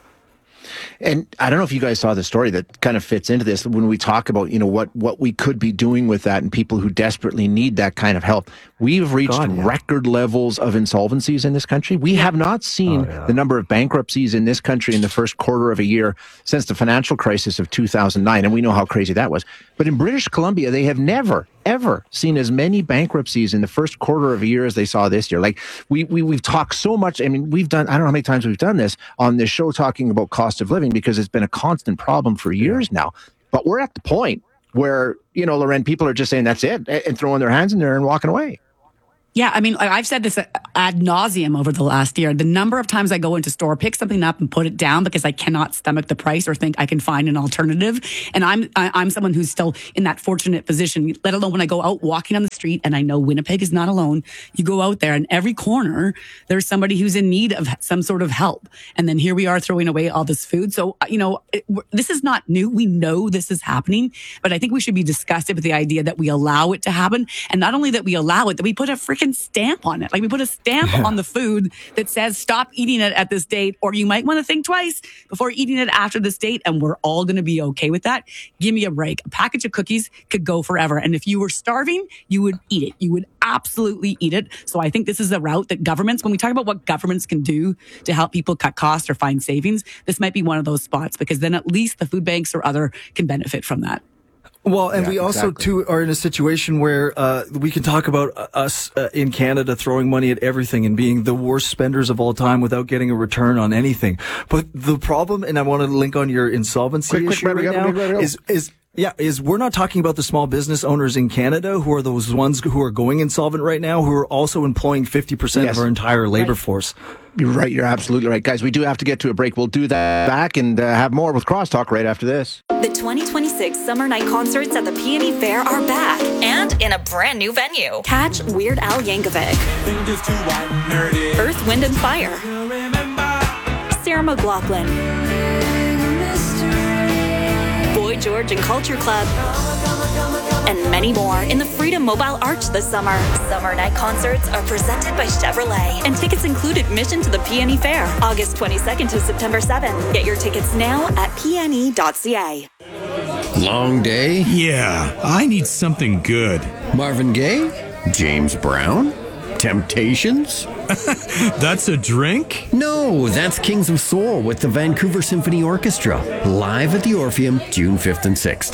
And I don't know if you guys saw the story that kind of fits into this when we talk about, you know, what, what we could be doing with that and people who desperately need that kind of help. We've reached God, yeah. record levels of insolvencies in this country. We have not seen oh, yeah. the number of bankruptcies in this country in the first quarter of a year since the financial crisis of two thousand nine. And we know how crazy that was. But in British Columbia, they have never, ever seen as many bankruptcies in the first quarter of a year as they saw this year. Like we, we, we've talked so much. I mean, we've done, I don't know how many times we've done this on this show talking about cost of living because it's been a constant problem for years now. But we're at the point where, you know, Loren, people are just saying that's it and throwing their hands in there and walking away. Yeah, I mean, I've said this ad nauseum over the last year. The number of times I go into store, pick something up and put it down because I cannot stomach the price or think I can find an alternative. And I'm I'm someone who's still in that fortunate position, let alone when I go out walking on the street, and I know Winnipeg is not alone. You go out there and every corner, there's somebody who's in need of some sort of help. And then here we are throwing away all this food. So, you know, it, this is not new. We know this is happening, but I think we should be disgusted with the idea that we allow it to happen. And not only that we allow it, that we put a freaking stamp on it. Like we put a stamp yeah. on the food that says stop eating it at this date, or you might want to think twice before eating it after this date, and we're all going to be okay with that. Give me a break. A package of cookies could go forever. And if you were starving, you would eat it. You would absolutely eat it. So I think this is a route that governments, when we talk about what governments can do to help people cut costs or find savings, this might be one of those spots, because then at least the food banks or other can benefit from that. Well, and yeah, we also, exactly. too, are in a situation where uh, we can talk about us uh, in Canada throwing money at everything and being the worst spenders of all time without getting a return on anything. But the problem, and I want to link on your insolvency quick, issue quick, right now, right, right, is, is Yeah, is we're not talking about the small business owners in Canada who are those ones who are going insolvent right now, who are also employing fifty percent Yes. of our entire labor Right. force. You're right. You're absolutely right. Guys, we do have to get to a break. We'll do that back and uh, have more with Crosstalk right after this. The twenty twenty-six Summer Night Concerts at the P and E Fair are back and in a brand new venue. Catch Weird Al Yankovic, Earth, Wind and Fire, Sarah McLachlan, Boy George and Culture Club, and many more in the Freedom Mobile Arch this summer. Summer Night Concerts are presented by Chevrolet, and tickets include admission to the P and E Fair, August twenty-second to September seventh. Get your tickets now at p n e dot c a. Long day? Yeah, I need something good. Marvin Gaye? James Brown? Temptations? That's a drink? No, that's Kings of Soul with the Vancouver Symphony Orchestra. Live at the Orpheum, June fifth and sixth.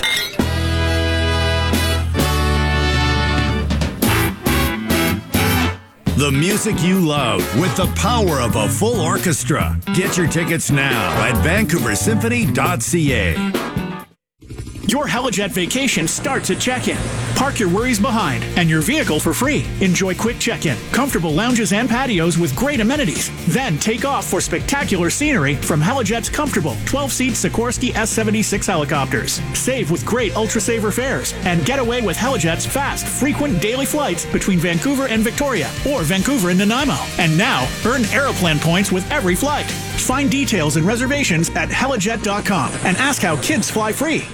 The music you love with the power of a full orchestra. Get your tickets now at vancouver symphony dot c a. Your Helijet vacation starts at check-in. Park your worries behind and your vehicle for free. Enjoy quick check-in, comfortable lounges and patios with great amenities. Then take off for spectacular scenery from Helijet's comfortable twelve-seat Sikorsky S seventy-six helicopters. Save with great Ultra-Saver fares and get away with Helijet's fast, frequent daily flights between Vancouver and Victoria or Vancouver and Nanaimo. And now, earn Aeroplan points with every flight. Find details and reservations at helijet dot com and ask how kids fly free.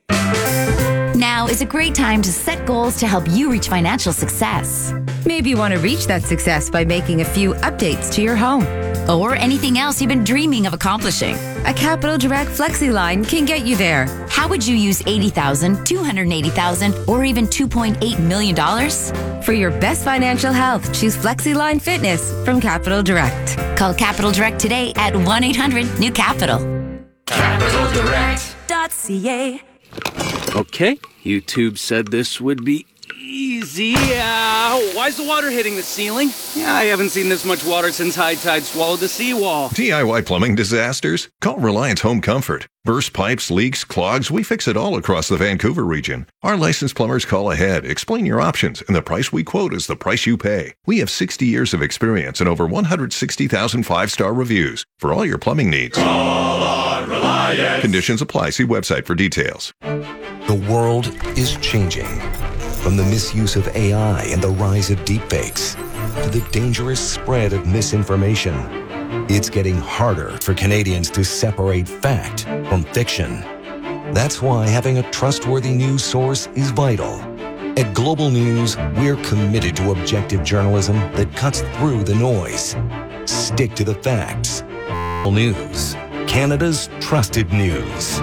Now is a great time to set goals to help you reach financial success. Maybe you want to reach that success by making a few updates to your home. Or anything else you've been dreaming of accomplishing. A Capital Direct Flexi line can get you there. How would you use eighty thousand dollars, two hundred eighty thousand dollars, or even two point eight million dollars? For your best financial health, choose Flexi Line Fitness from Capital Direct. Call Capital Direct today at one eight hundred new capital. capital direct dot c a. Okay, YouTube said this would be easy. Uh, why's the water hitting the ceiling? Yeah, I haven't seen this much water since high tide swallowed the seawall. D I Y plumbing disasters? Call Reliance Home Comfort. Burst pipes, leaks, clogs, we fix it all across the Vancouver region. Our licensed plumbers call ahead, explain your options, and the price we quote is the price you pay. We have sixty years of experience and over one hundred sixty thousand five-star reviews for all your plumbing needs. Call on Reliance. Conditions apply. See website for details. The world is changing. From the misuse of A I and the rise of deepfakes to the dangerous spread of misinformation, it's getting harder for Canadians to separate fact from fiction. That's why having a trustworthy news source is vital. At Global News, we're committed to objective journalism that cuts through the noise. Stick to the facts. Global News, Canada's trusted news.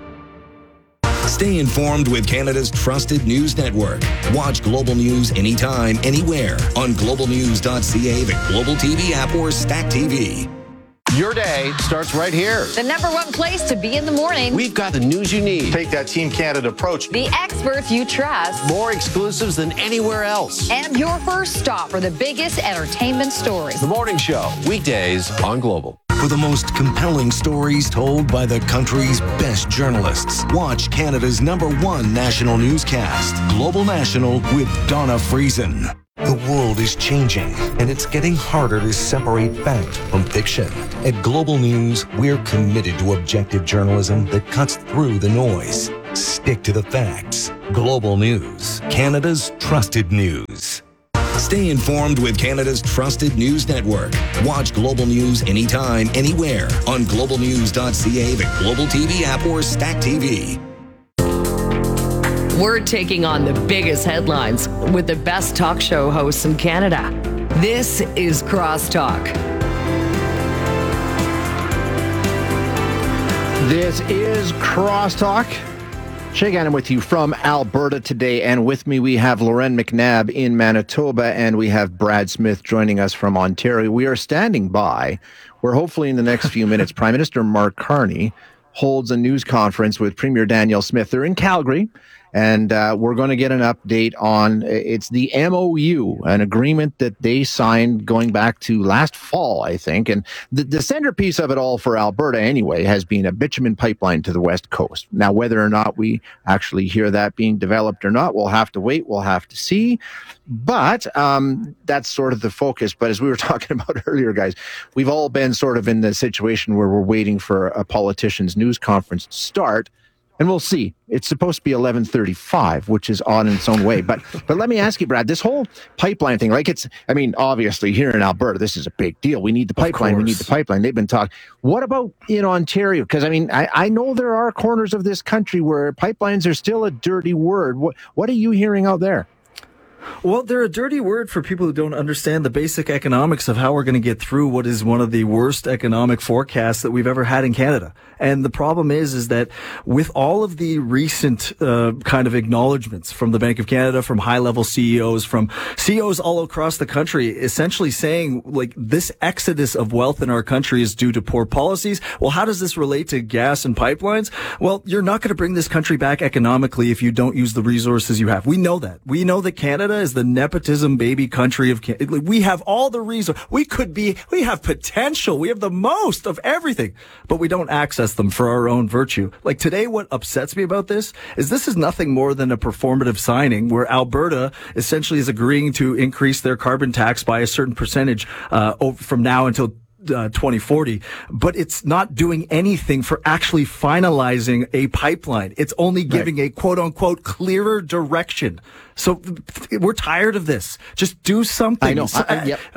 Stay informed with Canada's trusted news network. Watch Global News anytime, anywhere on global news dot c a, the Global T V app, or Stack T V. Your day starts right here. The number one place to be in the morning. We've got the news you need. Take that Team Canada approach. The experts you trust. More exclusives than anywhere else. And your first stop for the biggest entertainment stories. The Morning Show, weekdays on Global. For the most compelling stories told by the country's best journalists, watch Canada's number one national newscast, Global National with Donna Friesen. The world is changing, and it's getting harder to separate fact from fiction. At Global News, we're committed to objective journalism that cuts through the noise. Stick to the facts. Global News, Canada's trusted news. Stay informed with Canada's trusted news network. Watch Global News anytime, anywhere on global news dot c a, the Global T V app, or Stack T V. We're taking on the biggest headlines with the best talk show hosts in Canada. This is Crosstalk. This is Crosstalk. Shay Gannon with you from Alberta today, and with me we have Lauren McNabb in Manitoba, and we have Brad Smith joining us from Ontario. We are standing by where hopefully in the next few minutes Prime Minister Mark Carney holds a news conference with Premier Danielle Smith. They're in Calgary. And uh, we're going to get an update on, it's the M O U, an agreement that they signed going back to last fall, I think. And the, the centerpiece of it all for Alberta anyway has been a bitumen pipeline to the West Coast. Now, whether or not we actually hear that being developed or not, we'll have to wait. We'll have to see. But um, that's sort of the focus. But as we were talking about earlier, guys, we've all been sort of in the situation where we're waiting for a politician's news conference to start. And we'll see. It's supposed to be eleven thirty-five, which is odd in its own way. But but let me ask you, Brad, this whole pipeline thing, like it's, I mean, obviously here in Alberta, this is a big deal. We need the pipeline. We need the pipeline. They've been talking. What about in Ontario? Because, I mean, I, I know there are corners of this country where pipelines are still a dirty word. What, what are you hearing out there? Well, they're a dirty word for people who don't understand the basic economics of how we're going to get through what is one of the worst economic forecasts that we've ever had in Canada. And the problem is, is that with all of the recent uh, kind of acknowledgments from the Bank of Canada, from high-level C E Os, from C E Os all across the country, essentially saying, like, this exodus of wealth in our country is due to poor policies. Well, how does this relate to gas and pipelines? Well, you're not going to bring this country back economically if you don't use the resources you have. We know that. We know that Canada is the nepotism baby country of Canada. We have all the resources. We could be, we have potential. We have the most of everything, but we don't access them for our own virtue. Like today, what upsets me about this is this is nothing more than a performative signing where Alberta essentially is agreeing to increase their carbon tax by a certain percentage uh, from now until Uh, twenty forty, but it's not doing anything for actually finalizing a pipeline. It's only giving right. a quote unquote clearer direction. So we're tired of this. Just do something. I know. So, I, I, yep.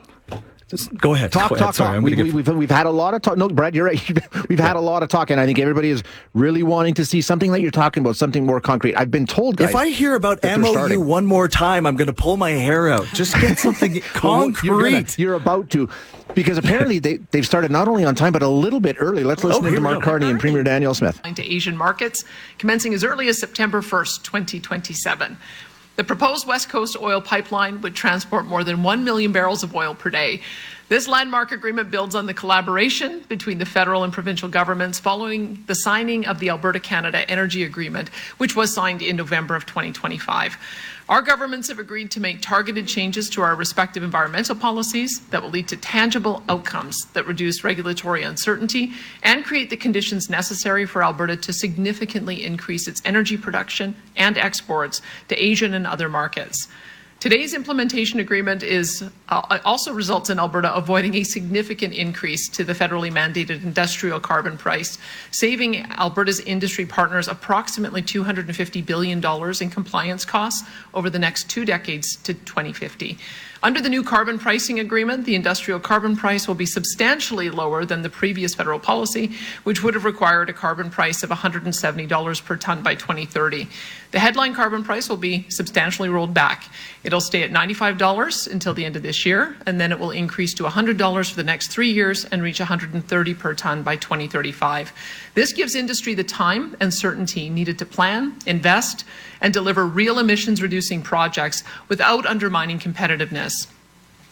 Just go ahead. Talk, go talk, ahead. Sorry, talk. We, we, we've, we've had a lot of talk. No, Brad, you're right. We've had a lot of talk, and I think everybody is really wanting to see something that you're talking about, something more concrete. I've been told, guys, if I hear about M O U one more time, I'm going to pull my hair out. Just get something concrete. Well, you're, gonna, you're about to, because apparently they, they've started not only on time, but a little bit early. Let's listen oh, to Mark Carney and Premier Danielle Smith. To Asian markets, commencing as early as September first, twenty twenty-seven. The proposed West Coast oil pipeline would transport more than one million barrels of oil per day. This landmark agreement builds on the collaboration between the federal and provincial governments following the signing of the Alberta-Canada Energy Agreement, which was signed in November of twenty twenty-five. Our governments have agreed to make targeted changes to our respective environmental policies that will lead to tangible outcomes that reduce regulatory uncertainty and create the conditions necessary for Alberta to significantly increase its energy production and exports to Asian and other markets. Today's implementation agreement is uh, also results in Alberta avoiding a significant increase to the federally mandated industrial carbon price, saving Alberta's industry partners approximately two hundred fifty billion dollars in compliance costs over the next two decades to twenty fifty. Under the new carbon pricing agreement, the industrial carbon price will be substantially lower than the previous federal policy, which would have required a carbon price of one hundred seventy dollars per tonne by twenty thirty. The headline carbon price will be substantially rolled back. It'll stay at ninety-five dollars until the end of this year, and then it will increase to one hundred dollars for the next three years and reach one hundred thirty dollars per tonne by twenty thirty-five. This gives industry the time and certainty needed to plan, invest, and deliver real emissions-reducing projects without undermining competitiveness.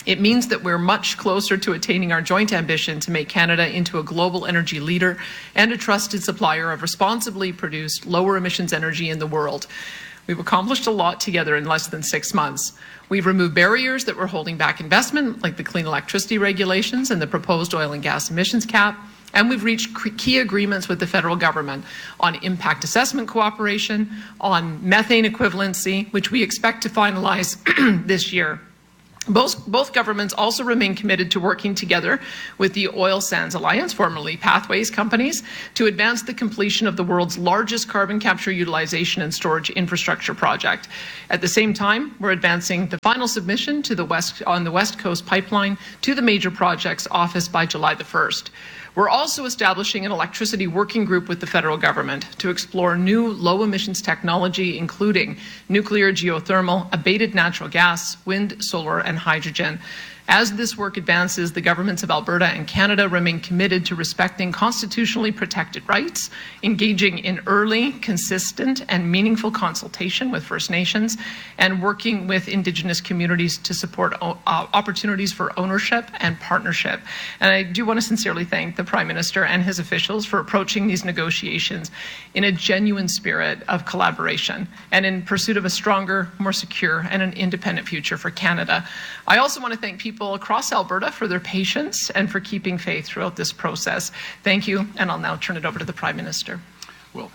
It means that we're much closer to attaining our joint ambition to make Canada into a global energy leader and a trusted supplier of responsibly produced, lower emissions energy in the world. We've accomplished a lot together in less than six months. We've removed barriers that were holding back investment, like the clean electricity regulations and the proposed oil and gas emissions cap. And we've reached key agreements with the federal government on impact assessment cooperation, on methane equivalency, which we expect to finalize this year. Both, both governments also remain committed to working together with the Oil Sands Alliance, formerly Pathways companies, to advance the completion of the world's largest carbon capture utilization and storage infrastructure project. At the same time, we're advancing the final submission to the West, on the West Coast Pipeline to the Major Projects Office by July the first. We're also establishing an electricity working group with the federal government to explore new low-emissions technology, including nuclear, geothermal, abated natural gas, wind, solar, and hydrogen. As this work advances, the governments of Alberta and Canada remain committed to respecting constitutionally protected rights, engaging in early, consistent, and meaningful consultation with First Nations, and working with Indigenous communities to support uh, opportunities for ownership and partnership. And I do want to sincerely thank the Prime Minister and his officials for approaching these negotiations in a genuine spirit of collaboration and in pursuit of a stronger, more secure, and an independent future for Canada. I also want to thank people across Alberta for their patience and for keeping faith throughout this process. Thank you, and I'll now turn it over to the Prime Minister. Well,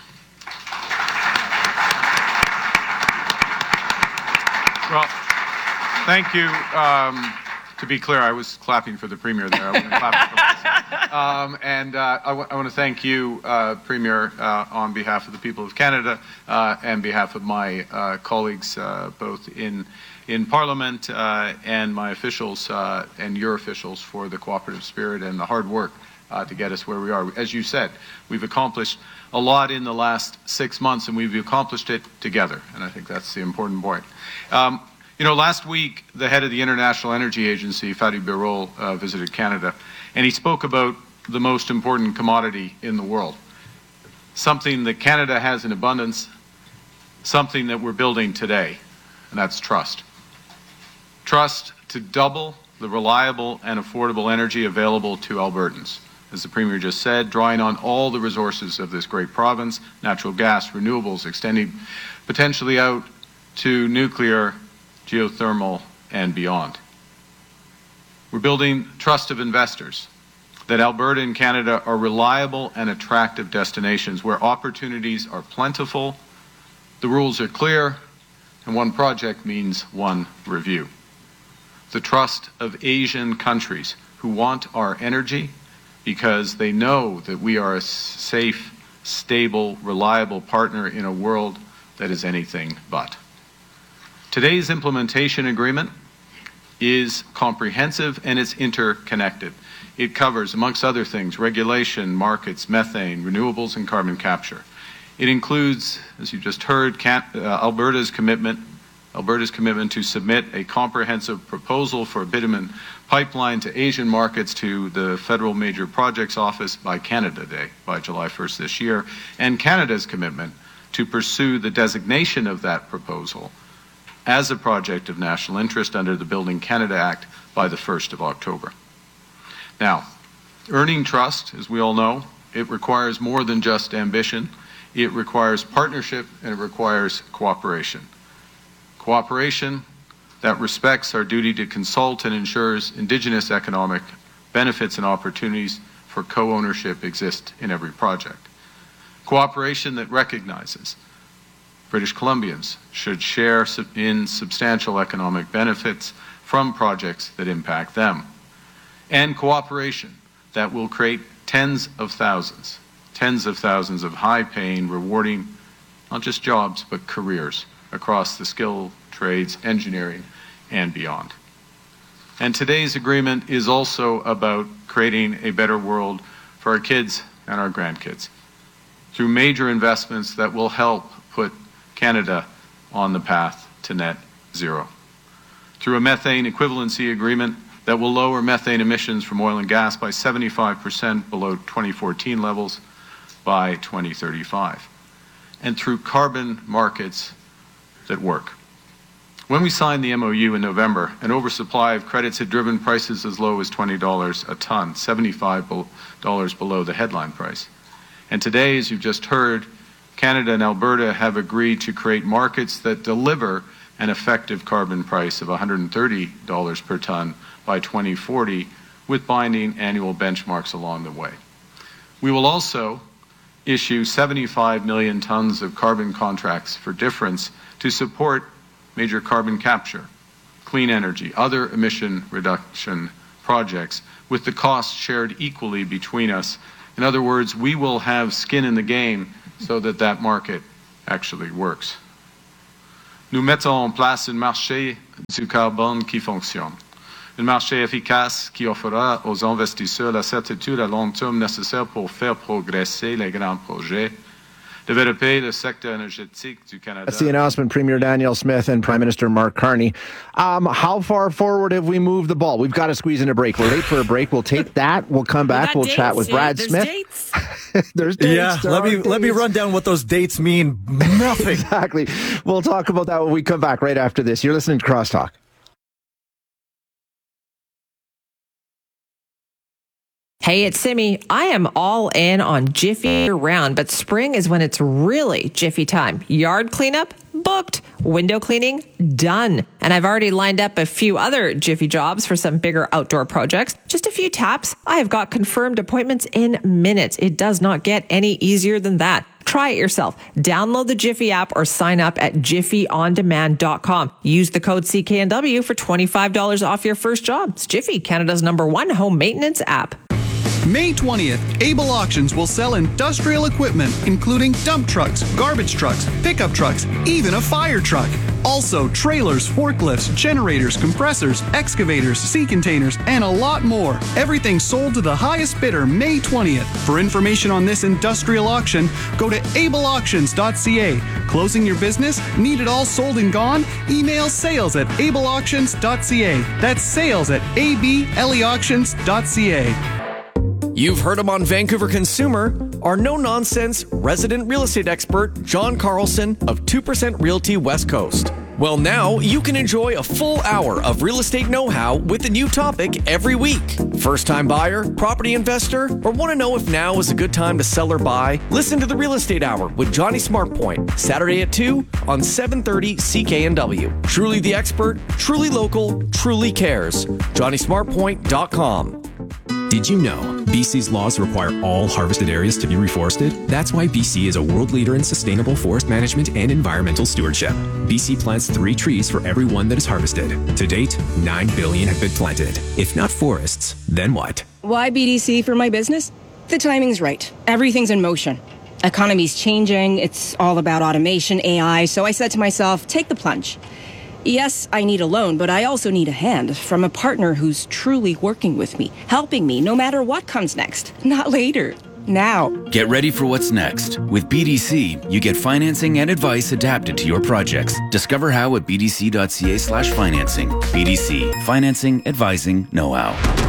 well thank you. Um, to be clear, I was clapping for the Premier there. I wasn't clapping for myself. Um, and uh, I, w- I want to thank you, uh, Premier, uh, on behalf of the people of Canada uh, and behalf of my uh, colleagues, uh, both in in Parliament uh, and my officials uh, and your officials for the cooperative spirit and the hard work uh, to get us where we are. As you said, we've accomplished a lot in the last six months, and we've accomplished it together, and I think that's the important point. Um, you know, last week, the head of the International Energy Agency, Fatih Birol, uh, visited Canada, and he spoke about the most important commodity in the world, something that Canada has in abundance, something that we're building today, and that's trust. Trust to double the reliable and affordable energy available to Albertans. As the Premier just said, drawing on all the resources of this great province, natural gas, renewables, extending potentially out to nuclear, geothermal, and beyond. We're building trust of investors, that Alberta and Canada are reliable and attractive destinations where opportunities are plentiful, the rules are clear, and one project means one review. The trust of Asian countries who want our energy because they know that we are a safe, stable, reliable partner in a world that is anything but. Today's implementation agreement is comprehensive and it's interconnected. It covers, amongst other things, regulation, markets, methane, renewables, and carbon capture. It includes, as you just heard, Can- uh, Alberta's commitment Alberta's commitment to submit a comprehensive proposal for a bitumen pipeline to Asian markets to the Federal Major Projects Office by Canada Day, by July first this year, and Canada's commitment to pursue the designation of that proposal as a project of national interest under the Building Canada Act by the first of October. Now, earning trust, as we all know, it requires more than just ambition. It requires partnership and it requires cooperation. Cooperation that respects our duty to consult and ensures Indigenous economic benefits and opportunities for co-ownership exist in every project. Cooperation that recognizes British Columbians should share in substantial economic benefits from projects that impact them. And cooperation that will create tens of thousands, tens of thousands of high-paying, rewarding, not just jobs, but careers across the skilled trades, engineering, and beyond. And today's agreement is also about creating a better world for our kids and our grandkids through major investments that will help put Canada on the path to net zero. Through a methane equivalency agreement that will lower methane emissions from oil and gas by seventy-five percent below twenty fourteen levels by twenty thirty-five. And through carbon markets that work. When we signed the M O U in November, an oversupply of credits had driven prices as low as twenty dollars a ton, seventy-five dollars below the headline price. And today, as you've just heard, Canada and Alberta have agreed to create markets that deliver an effective carbon price of one hundred thirty dollars per ton by twenty forty, with binding annual benchmarks along the way. We will also issue seventy-five million tons of carbon contracts for difference to support major carbon capture, clean energy, other emission reduction projects, with the costs shared equally between us. In other words, we will have skin in the game so that that market actually works. Nous mettons en place un marché du carbone qui fonctionne. Un marché efficace qui offrira aux investisseurs la certitude à long terme nécessaire pour faire progresser les grands projets. Développer le secteur énergétique du Canada. That's the announcement, Premier Danielle Smith and Prime Minister Mark Carney. Um, how far forward have we moved the ball? We've got to squeeze in a break. We're late for a break. We'll take that. We'll come back. We'll dates, chat with yeah, Brad there's Smith. Dates. There's dates. Yeah, there let me dates. let me run down what those dates mean. Nothing. Exactly. We'll talk about that when we come back right after this. You're listening to Crosstalk. Hey, it's Simi. I am all in on Jiffy year-round, but spring is when it's really Jiffy time. Yard cleanup? Booked. Window cleaning? Done. And I've already lined up a few other Jiffy jobs for some bigger outdoor projects. Just a few taps. I have got confirmed appointments in minutes. It does not get any easier than that. Try it yourself. Download the Jiffy app or sign up at jiffy on demand dot com. Use the code C K N W for twenty-five dollars off your first job. It's Jiffy, Canada's number one home maintenance app. May twentieth, Able Auctions will sell industrial equipment, including dump trucks, garbage trucks, pickup trucks, even a fire truck. Also, trailers, forklifts, generators, compressors, excavators, sea containers, and a lot more. Everything sold to the highest bidder May twentieth. For information on this industrial auction, go to able auctions dot c a. Closing your business? Need it all sold and gone? Email sales at able auctions dot c a. That's sales at a b l e auctions dot c a. You've heard him on Vancouver Consumer, our no-nonsense resident real estate expert, John Carlson of two percent Realty West Coast. Well, now you can enjoy a full hour of real estate know-how with a new topic every week. First-time buyer, property investor, or want to know if now is a good time to sell or buy? Listen to the Real Estate Hour with Johnny Smartpoint, Saturday at two on seven thirty C K N W. Truly the expert, truly local, truly cares. johnny smartpoint dot com. Did you know B C's laws require all harvested areas to be reforested? That's why B C is a world leader in sustainable forest management and environmental stewardship. B C plants three trees for every one that is harvested. To date, nine billion have been planted. If not forests, then what? Why B D C for my business? The timing's right. Everything's in motion. Economy's changing. It's all about automation, A I. So I said to myself, take the plunge. Yes, I need a loan, but I also need a hand from a partner who's truly working with me, helping me no matter what comes next. Not later. Now. Get ready for what's next. With B D C, you get financing and advice adapted to your projects. Discover how at b d c dot c a slash financing. B D C. Financing, advising, know-how.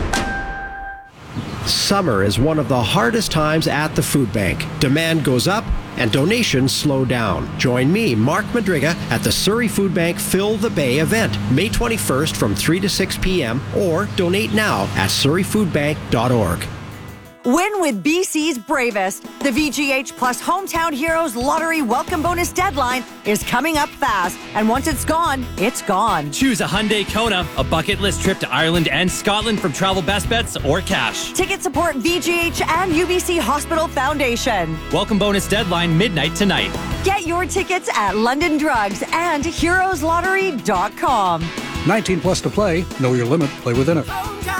Summer is one of the hardest times at the food bank. Demand goes up and donations slow down. Join me, Mark Madriga, at the Surrey Food Bank Fill the Bay event, May twenty-first from three to six p.m. or donate now at surrey food bank dot org. Win with B C's bravest. The V G H Plus Hometown Heroes Lottery Welcome Bonus deadline is coming up fast. And once it's gone, it's gone. Choose a Hyundai Kona, a bucket list trip to Ireland and Scotland from Travel Best Bets, or cash. Tickets support V G H and U B C Hospital Foundation. Welcome bonus deadline midnight tonight. Get your tickets at London Drugs and heroes lottery dot com. nineteen plus to play. Know your limit. Play within it.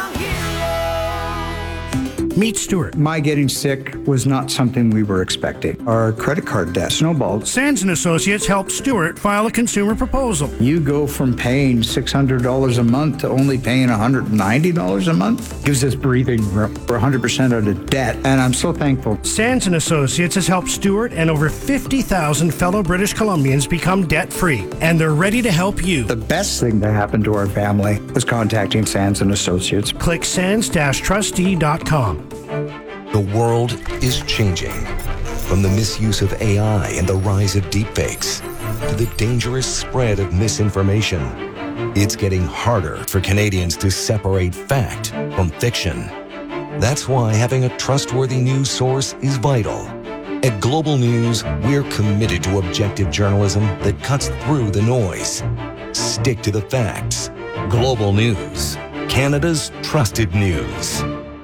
Meet Stuart. My getting sick was not something we were expecting. Our credit card debt snowballed. Sands and Associates helped Stuart file a consumer proposal. You go from paying six hundred dollars a month to only paying one hundred ninety dollars a month. Gives us breathing room. We're one hundred percent out of debt, and I'm so thankful. Sands and Associates has helped Stuart and over fifty thousand fellow British Columbians become debt-free, and they're ready to help you. The best thing that happened to our family was contacting Sands and Associates. Click sands dash trustee dot com. The world is changing. From the misuse of A I and the rise of deepfakes to the dangerous spread of misinformation. It's getting harder for Canadians to separate fact from fiction. That's why having a trustworthy news source is vital. At Global News, we're committed to objective journalism that cuts through the noise. Stick to the facts. Global News, Canada's trusted news.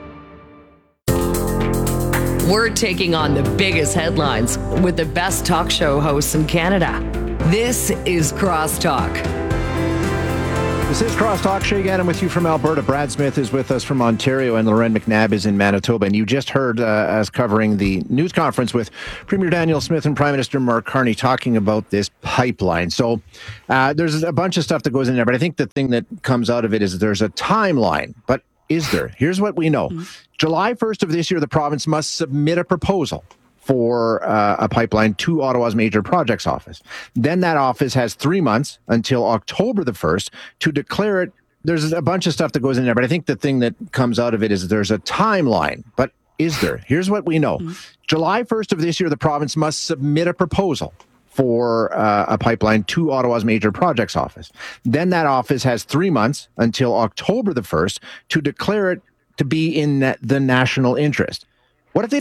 We're taking on the biggest headlines with the best talk show hosts in Canada. This is Crosstalk. This is Crosstalk. Shay Gannon with you from Alberta. Brad Smith is with us from Ontario, and Loren McNabb is in Manitoba. And you just heard uh, us covering the news conference with Premier Danielle Smith and Prime Minister Mark Carney talking about this pipeline. So uh, there's a bunch of stuff that goes in there, but I think the thing that comes out of it is there's a timeline. But is there? Here's what we know. Mm-hmm. July first of this year, the province must submit a proposal for uh, a pipeline to Ottawa's Major Projects Office. Then that office has three months until October the first to declare it. There's a bunch of stuff that goes in there, but I think the thing that comes out of it is there's a timeline. But is there? Here's what we know. Mm-hmm. July first of this year, the province must submit a proposal for uh, a pipeline to Ottawa's Major Projects Office. Then that office has three months until October the first to declare it to be in the national interest. What if they